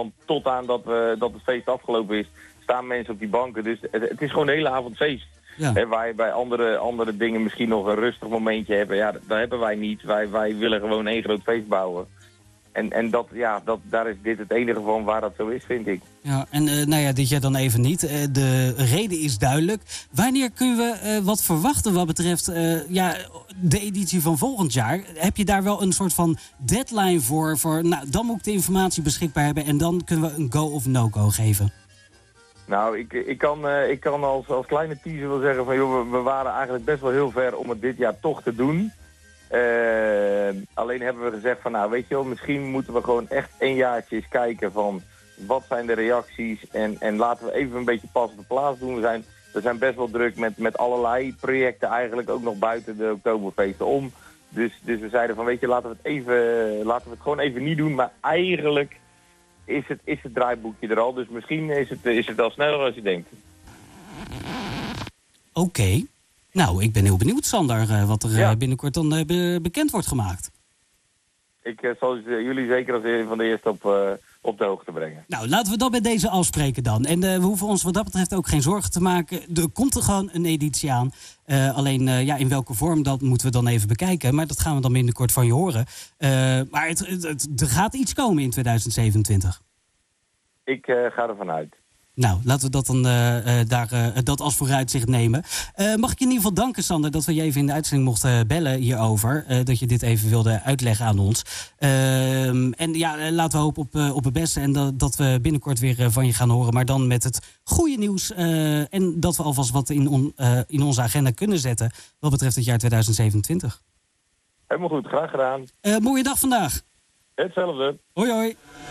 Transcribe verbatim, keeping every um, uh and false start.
dan tot aan dat, we, dat het feest afgelopen is, staan mensen op die banken. Dus het, het is gewoon de hele avond feest. Ja. Hè, waar je bij andere, andere dingen misschien nog een rustig momentje hebben. Ja, dat, dat hebben wij niet. Wij, wij willen gewoon één groot feest bouwen. En, en dat, ja, dat, daar is dit het enige van waar dat zo is, vind ik. Ja, en uh, nou ja, dit jaar dan even niet. Uh, de reden is duidelijk. Wanneer kunnen we uh, wat verwachten wat betreft uh, ja, de editie van volgend jaar? Heb je daar wel een soort van deadline voor? voor nou, dan moet ik de informatie beschikbaar hebben en dan kunnen we een go of no-go geven. Nou, ik, ik kan, uh, ik kan als, als kleine teaser wel zeggen van joh, we, we waren eigenlijk best wel heel ver om het dit jaar toch te doen. Uh, alleen hebben we gezegd van nou weet je wel, misschien moeten we gewoon echt een jaartje eens kijken van wat zijn de reacties en, en laten we even een beetje pas op de plaats doen. We zijn, we zijn best wel druk met, met allerlei projecten eigenlijk ook nog buiten de Oktoberfeesten om. Dus, dus we zeiden van weet je, laten we het even, laten we het gewoon even niet doen, maar eigenlijk is het, is het draaiboekje er al. Dus misschien is het, is het al sneller als je denkt. Oké. Okay. Nou, ik ben heel benieuwd, Sander, uh, wat er uh, ja. binnenkort dan uh, be- bekend wordt gemaakt. Ik uh, zal jullie zeker als een van de eerste op, uh, op de hoogte brengen. Nou, laten we dat bij deze afspreken dan. En uh, we hoeven ons wat dat betreft ook geen zorgen te maken. Er komt er gewoon een editie aan. Uh, alleen uh, ja, in welke vorm, dat moeten we dan even bekijken. Maar dat gaan we dan binnenkort van je horen. Uh, maar het, het, het, er gaat iets komen in tweeduizend zevenentwintig. Ik uh, ga ervan uit. Nou, laten we dat dan uh, uh, daar, uh, dat als vooruitzicht nemen. Uh, mag ik je in ieder geval danken, Sander, dat we je even in de uitzending mochten bellen hierover. Uh, dat je dit even wilde uitleggen aan ons. Uh, en ja, laten we hopen op, uh, op het beste en dat, dat we binnenkort weer uh, van je gaan horen. Maar dan met het goede nieuws. Uh, en dat we alvast wat in, on, uh, in onze agenda kunnen zetten wat betreft het jaar tweeduizend zevenentwintig. Helemaal goed, graag gedaan. Uh, mooie dag vandaag. Hetzelfde. Hoi hoi.